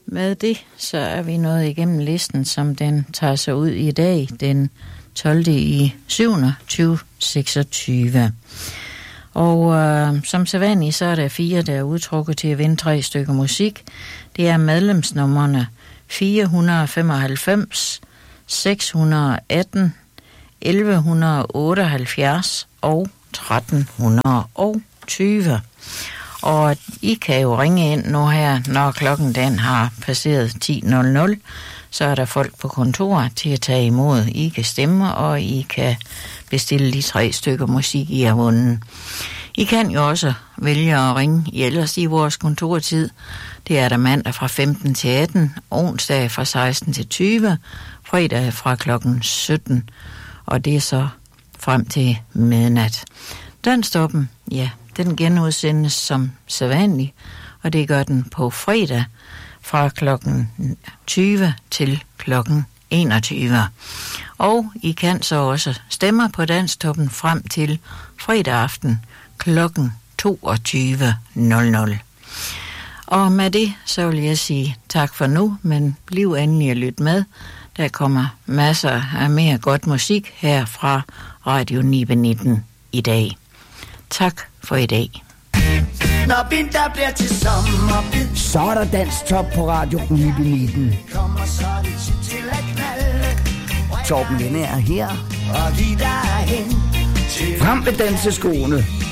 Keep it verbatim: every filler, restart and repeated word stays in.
med det, så er vi nået igennem listen, som den tager sig ud i dag, den tolvte i syvende tyve seksogtyve. Og øh, som sædvanligt, så er der fire, der er udtrukket til at vinde tre stykker musik. Det er medlemsnummerne fire hundrede og femoghalvfems, seks hundrede og atten, elleve otteoghalvfjerds og tretten tyve. Og I kan jo ringe ind nu her, når klokken den har passeret ti nul nul. Så er der folk på kontoret til at tage imod. I kan stemme, og I kan bestille de tre stykker musik, I har vundet. I kan jo også vælge at ringe i ellers i vores kontortid. Det er der mandag fra femten til atten, onsdag fra seksten til tyve, fredag fra klokken sytten, og det er så frem til midnat. Danstoppen, ja, den genudsendes som sædvanligt, og det gør den på fredag fra klokken tyve til klokken enogtyve. Og I kan så også stemme på Danstoppen frem til fredag aften klokken toogtyve nul nul. Og med det, så vil jeg sige tak for nu, men bliv endelig at lytte med. Der kommer masser af mere godt musik her fra Radio Nibe nitten i dag. Tak for i dag. Når vinter bliver til sommer, så er der Danstop på Radio Nibe nitten. Kommer så lidt til at knalde. Torben Linde er her. Og giv dig hen til frem med danseskoene.